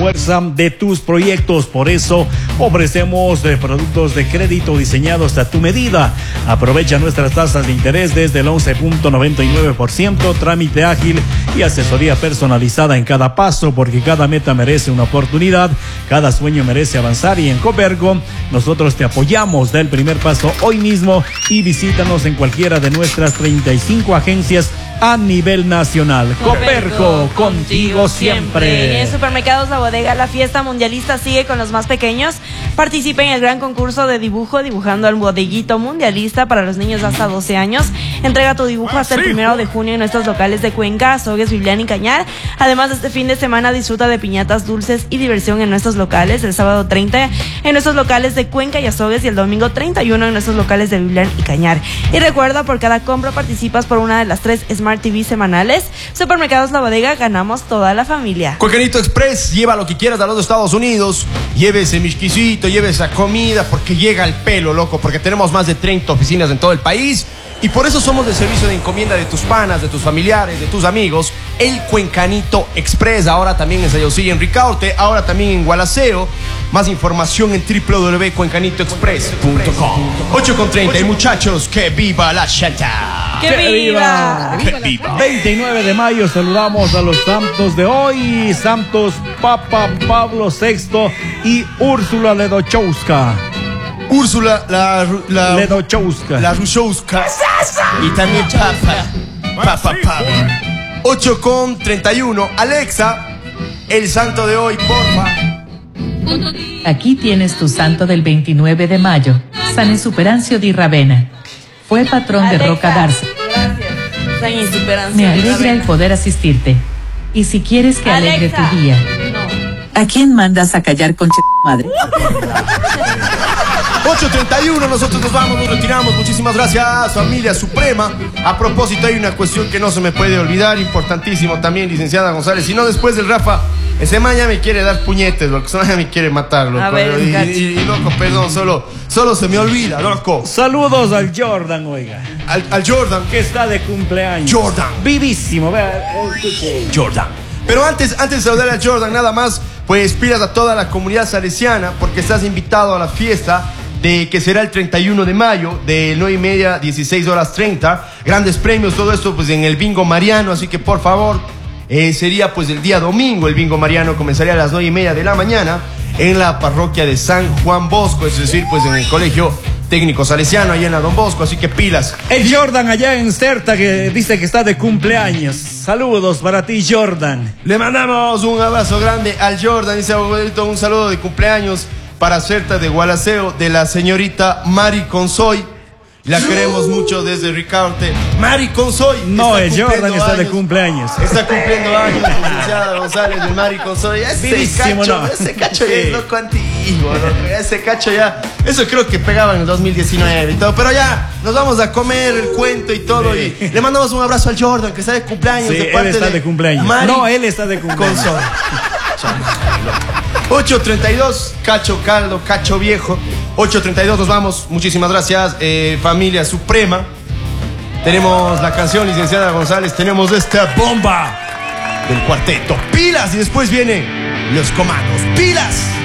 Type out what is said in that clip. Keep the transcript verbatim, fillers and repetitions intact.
fuerza de tus proyectos. Por eso ofrecemos eh, productos de crédito diseñados a tu medida. Aprovecha nuestras tasas de interés desde el once punto noventa y nueve por ciento, trámite ágil y asesoría personalizada en cada paso, porque cada meta merece una oportunidad, cada sueño merece avanzar, y en Coperco nosotros te apoyamos. Da el primer paso hoy mismo y visítanos en cualquiera de nuestras treinta y cinco agencias a nivel nacional. Coperco, contigo siempre. En Supermercados La Bodega, la fiesta mundialista sigue con los más pequeños. Participa en el gran concurso de dibujo Dibujando al Bodeguito Mundialista para los niños hasta doce años. Entrega tu dibujo hasta el primero de junio en nuestros locales de Cuenca, Azogues, Biblián y Cañar. Además, este fin de semana disfruta de piñatas dulces y diversión en nuestros locales. El sábado treinta en nuestros locales de Cuenca y Azogues, y el domingo treinta y uno en nuestros locales de Biblián y Cañar. Y recuerda, por cada compra participas por una de las tres Smart T V semanales. Supermercados La Bodega, ganamos toda la familia. Cuencanito Express, lleva lo que quieras a los Estados Unidos. Lleve ese misquisito, lleve esa comida, porque llega el pelo, loco, porque tenemos más de treinta oficinas en todo el país. Y por eso somos de servicio de encomienda de tus panas, de tus familiares, de tus amigos. El Cuencanito Express, ahora también en Sayosilla, en Ricaurte, ahora también en Gualaceo. Más información en w w w punto cuencanito express punto com. ocho con treinta, y muchachos, que viva la chata. ¡Que viva! ¡Que viva! veintinueve de mayo saludamos a los santos de hoy. Santos Papa Pablo sexto y Úrsula Ledochowska. Úrsula, la, la Ledochowska. La Rushowska. Y también Papa, Papa Pablo. ocho con treinta y uno. Alexa, el santo de hoy, porfa. Aquí tienes tu santo del veintinueve de mayo, San Insuperancio di Ravenna. Fue patrón Alexa, de Roca Darza. Gracias. San Insuperancio Me di alegra el Ravenna. poder asistirte. Y si quieres que alegre Alexa, tu día, no. ¿a quién mandas a callar, concha de madre? ocho treinta y uno, nosotros nos vamos, nos retiramos. Muchísimas gracias, familia suprema. A propósito, hay una cuestión que no se me puede olvidar, importantísimo también, licenciada González. Si no, después del Rafa, ese man ya me quiere dar puñetes, loco. Ese man ya me quiere matar, loco. A ver, y, cacho. y, y, loco, perdón, solo, solo se me olvida, loco. Saludos al Jordan, oiga, Al, al Jordan. que está de cumpleaños. Jordan. Vivísimo, vea. escuche. Jordan. Pero antes, antes de saludar a Jordan, nada más, pues pidas a toda la comunidad salesiana, porque estás invitado a la fiesta de que será el treinta y uno de mayo, de nueve y media, dieciséis horas treinta. Grandes premios, todo esto pues en el bingo mariano, así que por favor, eh, sería pues el día domingo. El bingo mariano comenzaría a las nueve y media de la mañana en la parroquia de San Juan Bosco, es decir, pues en el colegio técnico salesiano, allá en la Don Bosco, así que pilas. El Jordan allá en Certa, que dice que está de cumpleaños. Saludos para ti, Jordan. Le mandamos un abrazo grande al Jordan, dice abuelito, un saludo de cumpleaños para Certa de Gualaceo, de la señorita Mari Consoy. La queremos mucho desde Ricaurte. Mari Consoy. No, está el Jordan cumpliendo está de años. cumpleaños. Está cumpliendo años, licenciada González de Mari Consoy. Ese Vivísimo, cacho, ¿no? ese cacho Sí. ya es loco antiguo, loco. Ese cacho ya. Eso creo que pegaba en el dos mil diecinueve y todo. Pero ya, nos vamos a comer el cuento y todo. Sí. Y le mandamos un abrazo al Jordan, que está de cumpleaños. Sí, de él parte está de cumpleaños. Mari No, él está de cumpleaños. Consoy. ocho treinta y dos, Cacho Caldo, Cacho Viejo. ocho treinta y dos, nos vamos. Muchísimas gracias, eh, familia suprema. Tenemos la canción, licenciada González. Tenemos esta bomba del cuarteto. ¡Pilas! Y después vienen los comandos. ¡Pilas!